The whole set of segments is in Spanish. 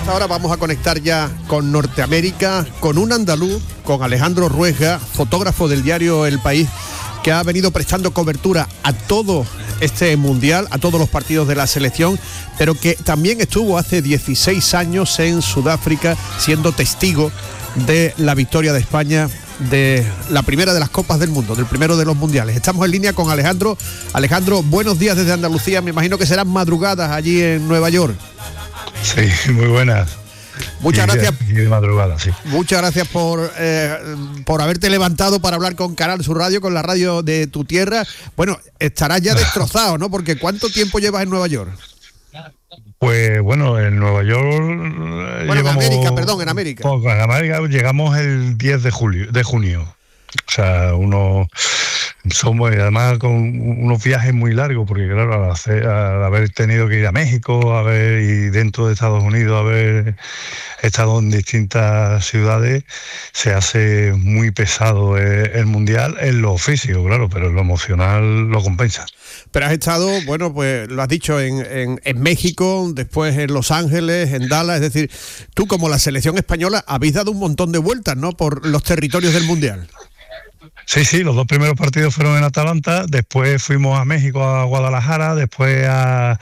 esta hora vamos a conectar ya con Norteamérica, con un andaluz, con Alejandro Ruesga, fotógrafo del diario El País, que ha venido prestando cobertura a todo este mundial, a todos los partidos de la selección, pero que también estuvo hace 16 años en Sudáfrica siendo testigo de la victoria de España de la primera de las Copas del Mundo, del primero de los mundiales. Estamos en línea con Alejandro. Alejandro, buenos días desde Andalucía. Me imagino que serán madrugadas allí en Nueva York. Sí, muy buenas. Muchas gracias. Y de madrugada, sí. Muchas gracias por haberte levantado para hablar con Canal Sur Radio, con la radio de tu tierra. Bueno, estarás ya destrozado, ¿no? Porque ¿cuánto tiempo llevas en Nueva York? Pues bueno, en Nueva York llevamos, en América. Poco, en América llegamos el 10 de junio. O sea, somos además con unos viajes muy largos, porque claro, al haber tenido que ir a México, y dentro de Estados Unidos haber estado en distintas ciudades, se hace muy pesado el mundial en lo físico, claro, pero en lo emocional lo compensa. Pero has estado, bueno, pues lo has dicho, en México, después en Los Ángeles, en Dallas, es decir, tú como la selección española habéis dado un montón de vueltas, ¿no?, por los territorios del mundial. Sí, los dos primeros partidos fueron en Atlanta, después fuimos a México, a Guadalajara, después a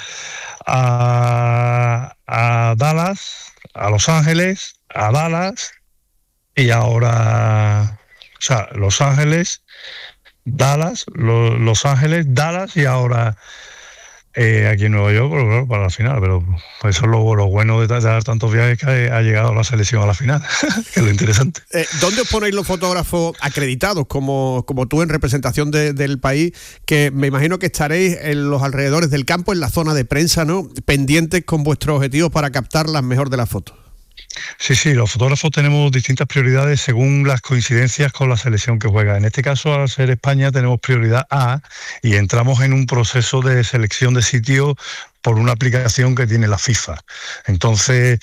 Dallas, a Los Ángeles, a Dallas, y ahora, o sea, Los Ángeles, Dallas, Los Ángeles, Dallas, y ahora aquí en Nueva York, claro, para la final. Pero eso es lo bueno de dar tantos viajes, que ha llegado la selección a la final, que es lo interesante. ¿Dónde os ponéis los fotógrafos acreditados como tú en representación del país? Que me imagino que estaréis en los alrededores del campo, en la zona de prensa, ¿no?, pendientes con vuestros objetivos para captar las mejor de las fotos. Sí, los fotógrafos tenemos distintas prioridades según las coincidencias con la selección que juega. En este caso, al ser España, tenemos prioridad A y entramos en un proceso de selección de sitio por una aplicación que tiene la FIFA. Entonces,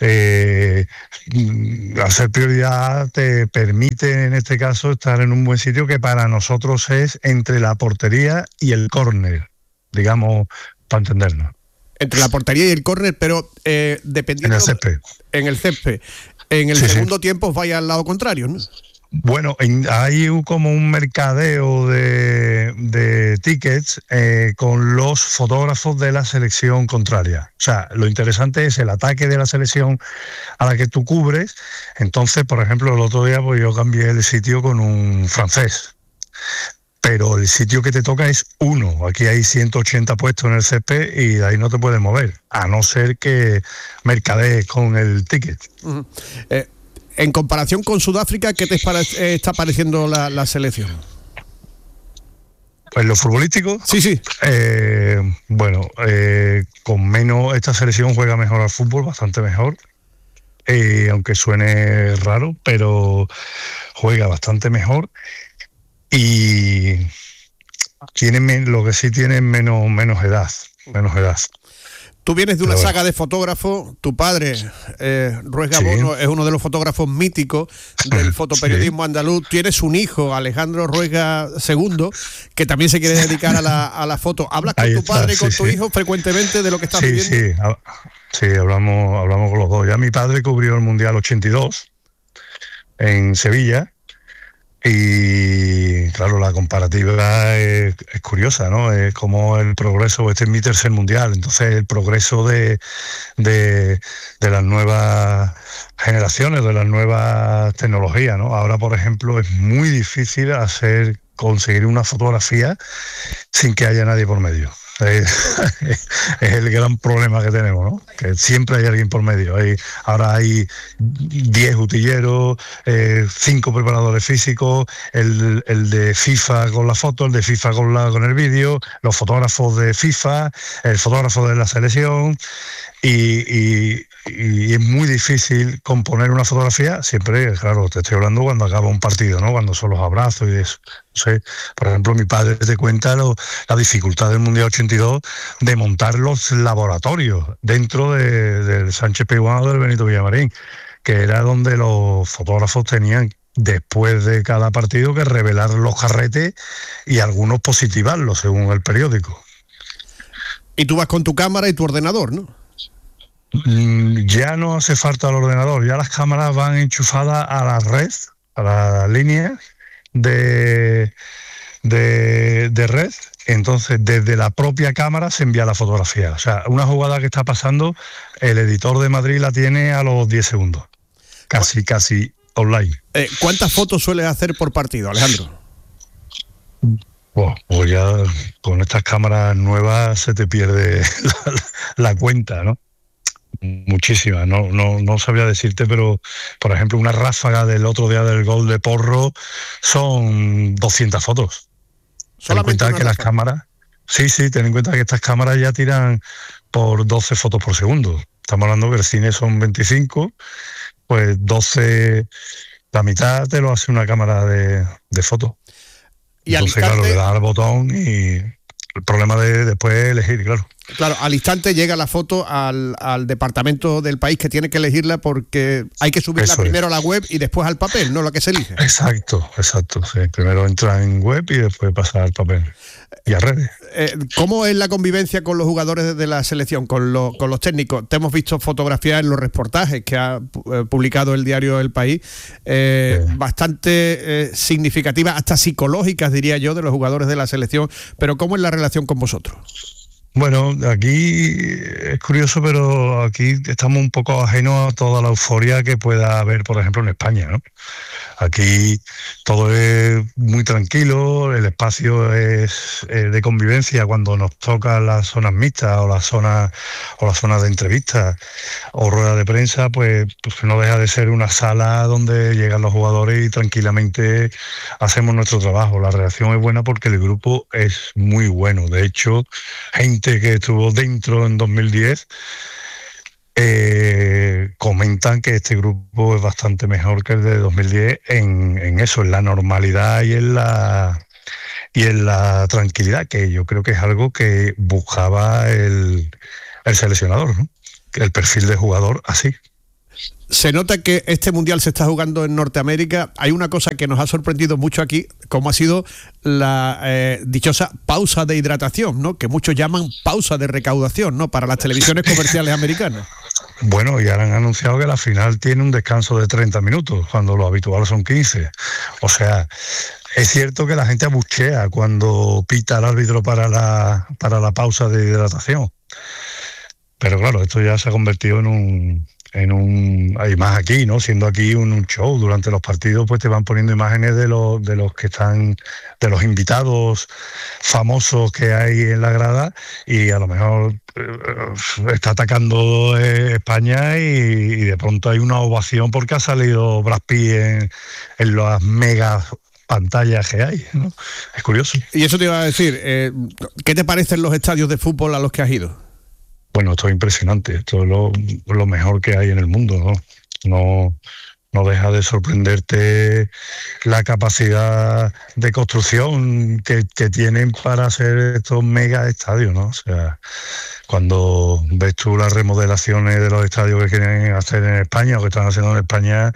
al ser prioridad A, te permite en este caso estar en un buen sitio, que para nosotros es entre la portería y el córner, digamos, para entendernos. Entre la portería y el córner, pero dependiendo... En el césped. En el césped. En el segundo tiempo os vais al lado contrario, ¿no? Bueno, hay como un mercadeo de tickets con los fotógrafos de la selección contraria. O sea, lo interesante es el ataque de la selección a la que tú cubres. Entonces, por ejemplo, el otro día pues yo cambié el sitio con un francés. Pero el sitio que te toca es uno. Aquí hay 180 puestos en el césped y de ahí no te puedes mover, a no ser que mercadees con el ticket. Uh-huh. En comparación con Sudáfrica, ¿qué te está pareciendo la selección? Pues lo futbolístico. Sí. Con menos, esta selección juega mejor al fútbol, bastante mejor. Aunque suene raro, pero juega bastante mejor. Y lo que sí tienen menos edad. Tú vienes de una saga de fotógrafos. Tu padre, Ruesga Bono, es uno de los fotógrafos míticos del fotoperiodismo andaluz. Tienes un hijo, Alejandro Ruesga II, que también se quiere dedicar a la foto. ¿Hablas con tu padre y con tu hijo frecuentemente de lo que estás viviendo? Sí, hablamos con los dos. Ya mi padre cubrió el Mundial 82 en Sevilla. Y claro, la comparativa es curiosa, ¿no? Es como el progreso, este es mi tercer mundial, entonces el progreso de las nuevas generaciones, de las nuevas tecnologías, ¿no? Ahora, por ejemplo, es muy difícil conseguir una fotografía sin que haya nadie por medio. Es el gran problema que tenemos, ¿no? Que siempre hay alguien por medio. Ahora hay 10 utilleros, 5 preparadores físicos, el de FIFA con la foto, el de FIFA con el vídeo, los fotógrafos de FIFA, el fotógrafo de la selección, y es muy difícil componer una fotografía. Siempre, claro, te estoy hablando cuando acaba un partido, ¿no? Cuando son los abrazos y eso. Por ejemplo, mi padre te cuenta la dificultad del Mundial 82 de montar los laboratorios dentro del Sánchez Pizjuán o del Benito Villamarín, que era donde los fotógrafos tenían, después de cada partido, que revelar los carretes y algunos positivarlos, según el periódico. Y tú vas con tu cámara y tu ordenador, ¿no? Ya no hace falta el ordenador, ya las cámaras van enchufadas a la red, a la línea de red. Entonces desde la propia cámara se envía la fotografía. O sea, una jugada que está pasando, el editor de Madrid la tiene a los 10 segundos. Casi online. ¿Cuántas fotos sueles hacer por partido, Alejandro? Pues ya con estas cámaras nuevas se te pierde la cuenta, ¿no? Muchísimas, no sabría decirte, pero por ejemplo una ráfaga del otro día del gol de Porro son 200 fotos. Ten en cuenta que las cámaras, sí, ten en cuenta que estas cámaras ya tiran por 12 fotos por segundo. Estamos hablando que el cine son 25, pues 12, la mitad te lo hace una cámara de fotos. Y entonces, claro, le das al botón y el problema de después elegir, claro. Claro, al instante llega la foto al departamento del país que tiene que elegirla, porque hay que subirla primero a la web y después al papel, ¿no? La que se elige. Exacto, sí. Primero entra en web y después pasa al papel y a redes. ¿Cómo es la convivencia con los jugadores de la selección, con los técnicos? Te hemos visto fotografías en los reportajes que ha publicado el diario El País, bastante significativas, hasta psicológicas, diría yo, de los jugadores de la selección. Pero ¿cómo es la relación con vosotros? Bueno, aquí es curioso, pero aquí estamos un poco ajenos a toda la euforia que pueda haber, por ejemplo, en España, ¿no? Aquí todo es muy tranquilo, el espacio es de convivencia cuando nos tocan las zonas mixtas o las zonas de entrevistas o ruedas de prensa, pues no deja de ser una sala donde llegan los jugadores y tranquilamente hacemos nuestro trabajo. La reacción es buena porque el grupo es muy bueno. De hecho, gente que estuvo dentro en 2010 comentan que este grupo es bastante mejor que el de 2010 en eso, en la normalidad y en la tranquilidad, que yo creo que es algo que buscaba el seleccionador, ¿no? El perfil de jugador así. Se nota que este mundial se está jugando en Norteamérica. Hay una cosa que nos ha sorprendido mucho aquí, como ha sido la dichosa pausa de hidratación, ¿no? Que muchos llaman pausa de recaudación, ¿no? Para las televisiones comerciales americanas. Bueno, ya han anunciado que la final tiene un descanso de 30 minutos, cuando lo habitual son 15. O sea, es cierto que la gente abuchea cuando pita el árbitro para la pausa de hidratación. Pero claro, esto ya se ha convertido en un hay más aquí, ¿no? Siendo aquí un show durante los partidos, pues te van poniendo imágenes de los que están, de los invitados famosos que hay en la grada, y a lo mejor está atacando España y de pronto hay una ovación porque ha salido Brad Pitt en las mega pantallas que hay, ¿no? Es curioso. Y eso te iba a decir, ¿qué te parecen los estadios de fútbol a los que has ido? Bueno, esto es impresionante, esto es lo mejor que hay en el mundo, ¿no? No deja de sorprenderte la capacidad de construcción que tienen para hacer estos mega estadios, ¿no? O sea, cuando ves tú las remodelaciones de los estadios que quieren hacer en España o que están haciendo en España,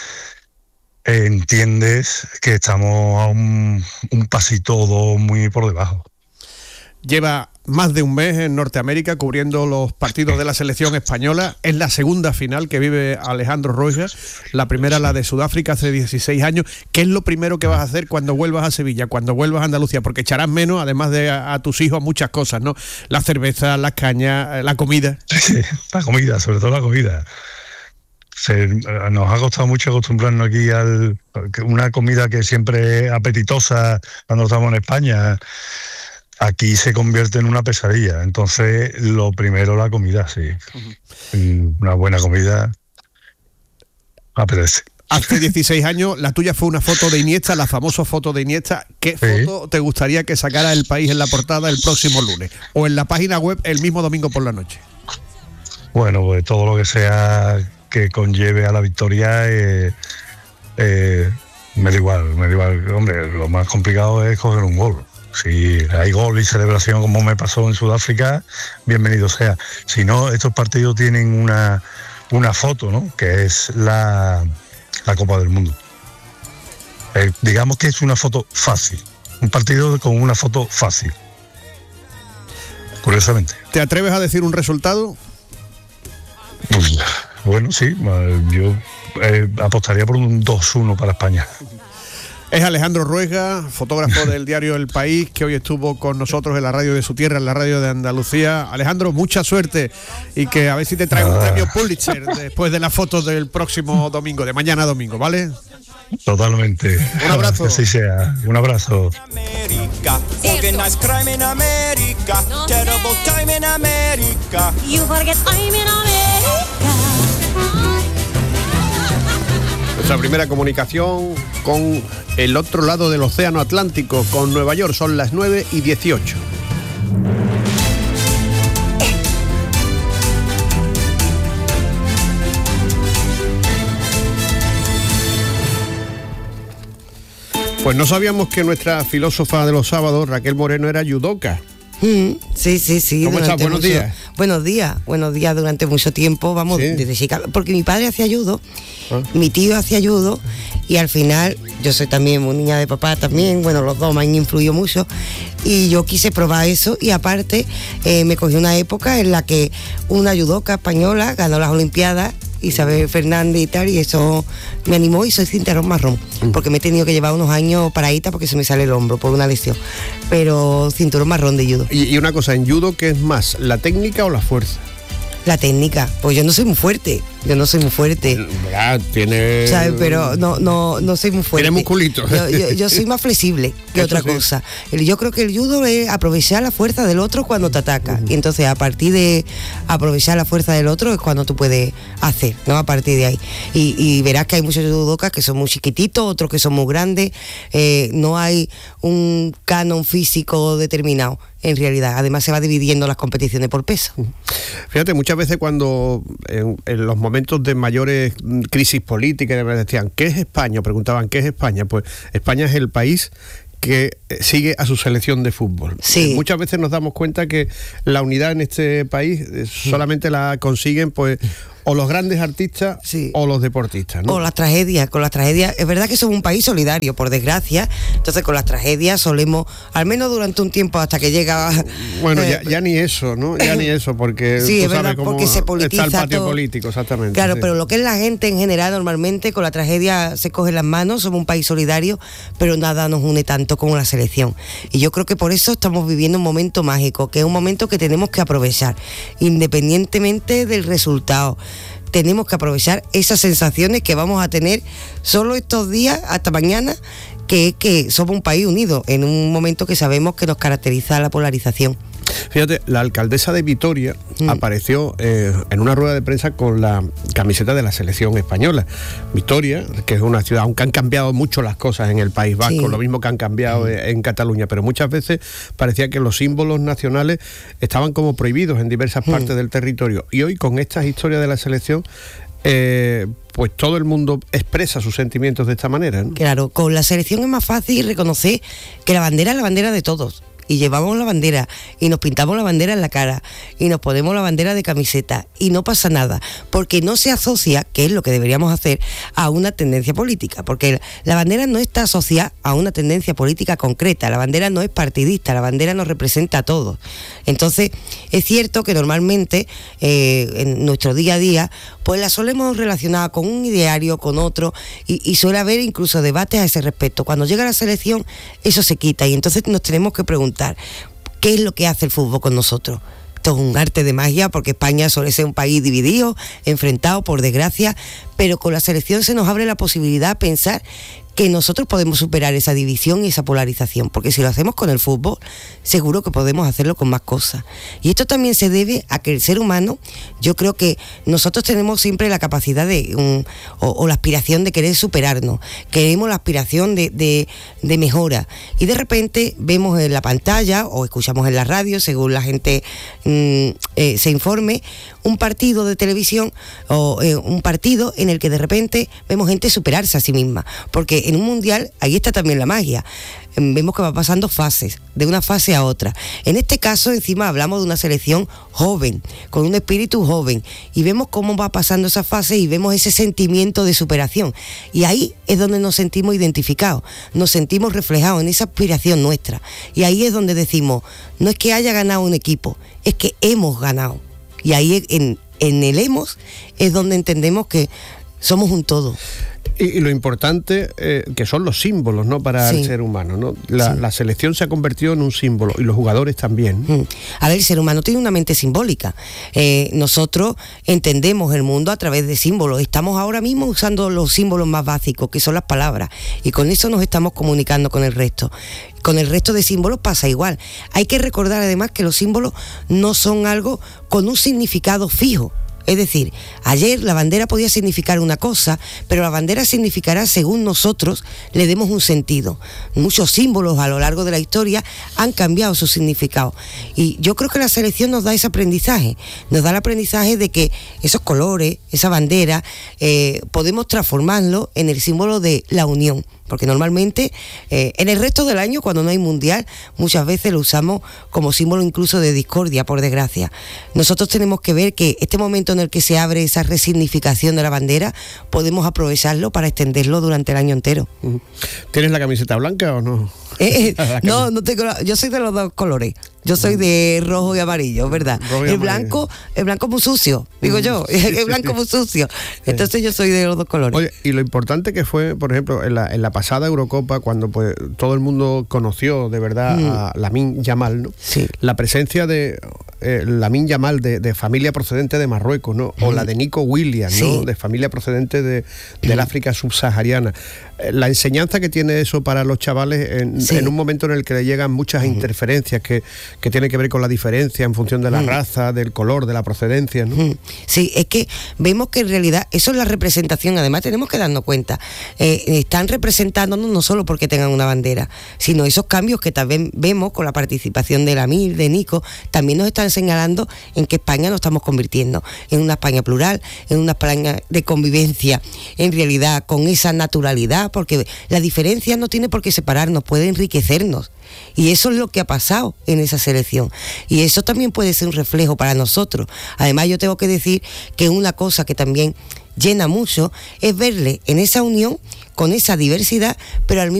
entiendes que estamos a un pasito o dos muy por debajo. Lleva más de un mes en Norteamérica cubriendo los partidos de la selección española. Es la segunda final que vive Alejandro Rueja. La primera, la de Sudáfrica, hace 16 años. ¿Qué es lo primero que vas a hacer cuando vuelvas a Sevilla, cuando vuelvas a Andalucía? Porque echarás menos, además de a tus hijos, muchas cosas, ¿no? La cerveza, las cañas, la comida. Sí, la comida, sobre todo la comida. Nos ha costado mucho acostumbrarnos aquí a una comida que siempre es apetitosa cuando estamos en España. Aquí se convierte en una pesadilla. Entonces, lo primero, la comida, sí. Una buena comida apetece. Hace 16 años, la tuya fue una foto de Iniesta, la famosa foto de Iniesta. ¿Qué foto te gustaría que sacara El País en la portada el próximo lunes? O en la página web el mismo domingo por la noche. Bueno, pues todo lo que sea que conlleve a la victoria, me da igual. Hombre, lo más complicado es coger un gol. Si hay gol y celebración como me pasó en Sudáfrica, bienvenido sea. Si no, estos partidos tienen una foto, ¿no? Que es la Copa del Mundo. Digamos que es una foto fácil. Un partido con una foto fácil. Curiosamente. ¿Te atreves a decir un resultado? Bueno, sí, yo apostaría por un 2-1 para España. Es Alejandro Ruesga, fotógrafo del diario El País, que hoy estuvo con nosotros en la radio de su tierra, en la radio de Andalucía. Alejandro, mucha suerte y que a ver si te trae un premio Pulitzer después de las fotos del próximo domingo, de mañana domingo, ¿vale? Totalmente. Un abrazo. Que así sea. Un abrazo. Nuestra primera comunicación con el otro lado del océano Atlántico, con Nueva York. Son las 9:18. Pues no sabíamos que nuestra filósofa de los sábados, Raquel Moreno, era judoka. Sí. ¿Cómo estás? Buenos días. Buenos días durante mucho tiempo, vamos, ¿sí? Desde chica, porque mi padre hacía judo, mi tío hacía judo, y al final, yo soy también muy niña de papá también, bueno, los dos me han influido mucho, y yo quise probar eso, y aparte me cogí una época en la que una judoka española ganó las Olimpiadas, Isabel Fernández y tal, y eso me animó, y soy cinturón marrón, porque me he tenido que llevar unos años paradita porque se me sale el hombro por una lesión, pero cinturón marrón de judo. Y una cosa, en judo, ¿qué es más, la técnica o la fuerza? La técnica, pues yo no soy muy fuerte. Tiene... ¿Sabes? Pero no soy muy fuerte. Tiene musculitos. Yo soy más flexible que otra cosa. Yo creo que el judo es aprovechar la fuerza del otro cuando te ataca. Y entonces a partir de aprovechar la fuerza del otro es cuando tú puedes hacer, ¿no? A partir de ahí. Y verás que hay muchos judokas que son muy chiquititos, otros que son muy grandes. No hay un canon físico determinado, en realidad. Además se va dividiendo las competiciones por peso. Fíjate, muchas veces cuando en los momentos de mayores crisis políticas me decían, ¿qué es España? Preguntaban, ¿qué es España? Pues España es el país que sigue a su selección de fútbol. Sí. Muchas veces nos damos cuenta que la unidad en este país solamente la consiguen pues o los grandes artistas, sí, o los deportistas, ¿no? O las tragedias, con las tragedias. Es verdad que somos un país solidario, por desgracia. Entonces con las tragedias solemos, al menos durante un tiempo hasta que llega... Bueno, ya ni eso, ¿no? Ya ni eso, porque sí, tú es verdad, sabes cómo porque se politiza está el patio todo. Político, exactamente. Claro, sí. Pero lo que es la gente en general, normalmente con la tragedia se cogen las manos, somos un país solidario, pero nada nos une tanto como la selección. Y yo creo que por eso estamos viviendo un momento mágico, que es un momento que tenemos que aprovechar, independientemente del resultado. Tenemos que aprovechar esas sensaciones que vamos a tener solo estos días hasta mañana, que es que somos un país unido en un momento que sabemos que nos caracteriza la polarización. Fíjate, la alcaldesa de Vitoria apareció en una rueda de prensa con la camiseta de la selección española. Vitoria, que es una ciudad, aunque han cambiado mucho las cosas en el País Vasco, sí, lo mismo que han cambiado en Cataluña, pero muchas veces parecía que los símbolos nacionales estaban como prohibidos en diversas partes del territorio. Y hoy, con estas historias de la selección, pues todo el mundo expresa sus sentimientos de esta manera, ¿no? Claro, con la selección es más fácil reconocer que la bandera es la bandera de todos. Y llevamos la bandera, y nos pintamos la bandera en la cara, y nos ponemos la bandera de camiseta, y no pasa nada, porque no se asocia, que es lo que deberíamos hacer, a una tendencia política, porque la bandera no está asociada a una tendencia política concreta, la bandera no es partidista, la bandera nos representa a todos. Entonces, es cierto que normalmente, en nuestro día a día, pues la solemos relacionar con un ideario, con otro, y suele haber incluso debates a ese respecto. Cuando llega la selección, eso se quita, y entonces nos tenemos que preguntar, ¿qué es lo que hace el fútbol con nosotros? Esto es un arte de magia, porque España suele ser un país dividido, enfrentado, por desgracia, pero con la selección se nos abre la posibilidad de pensar que nosotros podemos superar esa división y esa polarización, porque si lo hacemos con el fútbol, seguro que podemos hacerlo con más cosas. Y esto también se debe a que el ser humano, yo creo que nosotros tenemos siempre la capacidad o la aspiración de querer superarnos, queremos la aspiración de mejora, y de repente vemos en la pantalla o escuchamos en la radio, según la gente se informe, un partido de televisión o un partido en el que de repente vemos gente superarse a sí misma, porque en un mundial ahí está también la magia. Vemos que va pasando fases, de una fase a otra. En este caso, encima, hablamos de una selección joven, con un espíritu joven, y vemos cómo va pasando esa fase y vemos ese sentimiento de superación. Y ahí es donde nos sentimos identificados, nos sentimos reflejados en esa aspiración nuestra. Y ahí es donde decimos, no es que haya ganado un equipo, es que hemos ganado. Y ahí en el hemos es donde entendemos que somos un todo. Y lo importante que son los símbolos, ¿no?, para el ser humano, ¿no? La selección se ha convertido en un símbolo y los jugadores también. A ver, el ser humano tiene una mente simbólica. Nosotros entendemos el mundo a través de símbolos. Estamos ahora mismo usando los símbolos más básicos, que son las palabras, y con eso nos estamos comunicando con el resto. Con el resto de símbolos pasa igual. Hay que recordar además que los símbolos no son algo con un significado fijo. Es decir, ayer la bandera podía significar una cosa, pero la bandera significará según nosotros le demos un sentido. Muchos símbolos a lo largo de la historia han cambiado su significado. Y yo creo que la selección nos da ese aprendizaje. Nos da el aprendizaje de que esos colores, esa bandera, podemos transformarlo en el símbolo de la unión. Porque normalmente en el resto del año, cuando no hay mundial, muchas veces lo usamos como símbolo incluso de discordia, por desgracia. Nosotros tenemos que ver que este momento en el que se abre esa resignificación de la bandera, podemos aprovecharlo para extenderlo durante el año entero. ¿Tienes la camiseta blanca o no? No tengo. Yo soy de los dos colores. Yo soy de rojo y amarillo, ¿verdad? El blanco es muy sucio, digo yo. El blanco muy sucio. Entonces yo soy de los dos colores. Oye, y lo importante que fue, por ejemplo, en la pasada Eurocopa, cuando pues todo el mundo conoció de verdad a Lamine Yamal, ¿no? Sí. La presencia de Lamine Yamal de familia procedente de Marruecos, ¿no? O la de Nico Williams, ¿no? De familia procedente del África subsahariana. La enseñanza que tiene eso para los chavales en un momento en el que le llegan muchas interferencias que tienen que ver con la diferencia en función de la raza, del color, de la procedencia, ¿no? Sí, es que vemos que en realidad eso es la representación. Además tenemos que darnos cuenta, están representándonos no solo porque tengan una bandera, sino esos cambios que también vemos con la participación de Lamine, de Nico, también nos están señalando en que España nos estamos convirtiendo en una España plural, en una España de convivencia, en realidad con esa naturalidad, porque la diferencia no tiene por qué separarnos, puede enriquecernos. Y eso es lo que ha pasado en esa selección. Y eso también puede ser un reflejo para nosotros. Además, yo tengo que decir que una cosa que también llena mucho es verle en esa unión, con esa diversidad, pero al mismo